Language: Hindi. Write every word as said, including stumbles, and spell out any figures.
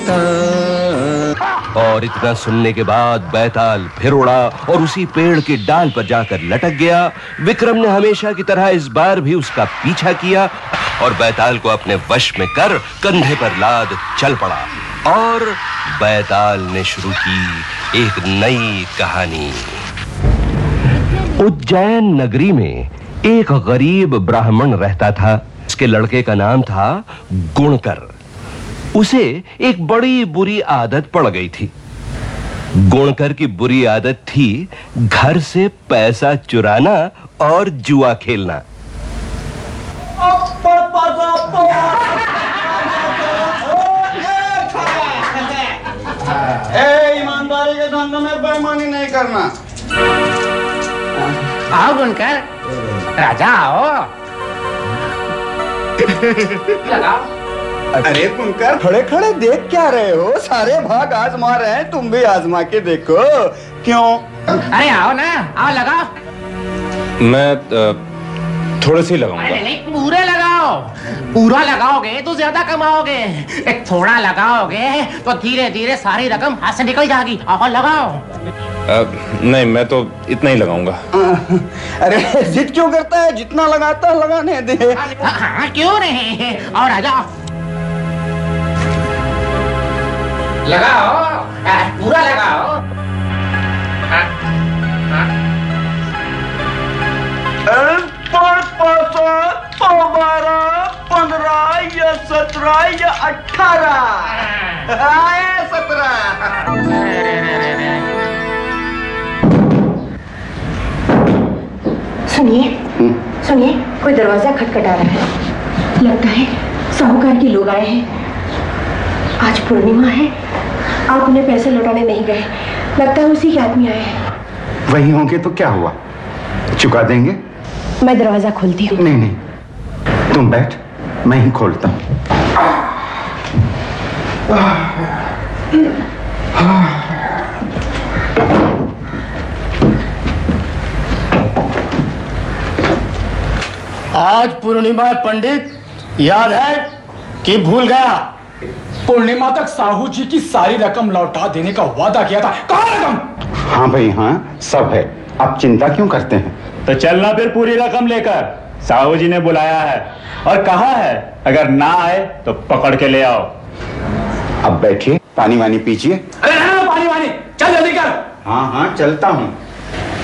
और इतना सुनने के बाद बैताल फिर उड़ा और उसी पेड़ की डाल पर जाकर लटक गया। विक्रम ने हमेशा की तरह इस बार भी उसका पीछा किया और बैताल को अपने वश में कर कंधे पर लाद चल पड़ा। और बैताल ने शुरू की एक नई कहानी। उज्जैन नगरी में एक गरीब ब्राह्मण रहता था। उसके लड़के का नाम था गुणकर। उसे एक बड़ी बुरी आदत पड़ गई थी। गुणकर की बुरी आदत थी घर से पैसा चुराना और जुआ खेलना। ए, ईमानदारी के धंधे में बेईमानी नहीं करना। आओ गुणकर, राजा आओ। लगाओ। अरे गुणकर, खड़े खड़े देख क्या रहे हो? सारे भाग आजमा रहे हैं, तुम भी आजमा के देखो। क्यों? अरे आओ ना, आओ लगाओ। मैं थोड़े से लगाऊंगा। अरे नहीं, पूरे लगाओ। पूरा लगाओगे तो ज्यादा कमाओगे, एक थोड़ा लगाओगे तो धीरे धीरे सारी रकम हाथ से निकल जाएगी। आओ लगाओ। आ, नहीं, मैं तो इतना ही लगाऊंगा। अरे जिद क्यों करता है? जितना लगाता है लगाने दे। हाँ, क्यों नहीं? और आ जाओ, लगाओ, पूरा लगाओ। बारह, पंद्रह या सत्रह या अठारह, सत्रह। सुनिए सुनिए, कोई दरवाजा खटखटा रहा है। लगता है साहूकार के लोग आए हैं। आज पूर्णिमा है, आप उन्हें पैसे लौटाने नहीं गए। लगता है उसी के आदमी आए हैं। वही होंगे तो क्या हुआ, चुका देंगे। मैं दरवाजा खोलती हूँ। नहीं नहीं, तुम बैठ, मैं ही खोलता हूँ। आज पूर्णिमा है पंडित, याद है कि भूल गया? पूर्णिमा तक साहू जी की सारी रकम लौटा देने का वादा किया था। कहाँ रकम? हाँ भाई हाँ, सब है। आप चिंता क्यों करते हैं? तो चलना फिर पूरी रकम लेकर। साहू जी ने बुलाया है और कहा है अगर ना आए तो पकड़ के ले आओ। अब बैठिए, पानी वानी पीजिए। अरे ना, पानी वानी, चल जल्दी कर। हाँ हाँ चलता हूँ।